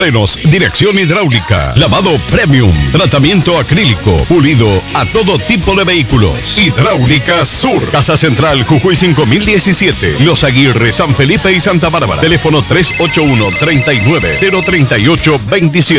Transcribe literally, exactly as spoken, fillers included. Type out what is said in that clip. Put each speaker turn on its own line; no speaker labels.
Frenos, dirección hidráulica, lavado premium, tratamiento acrílico, pulido a todo tipo de vehículos. Hidráulica Sur, Casa Central, Jujuy cinco mil diecisiete, Los Aguirre, San Felipe y Santa Bárbara. Teléfono tres ocho uno, treinta y nueve, cero treinta y ocho, veintisiete.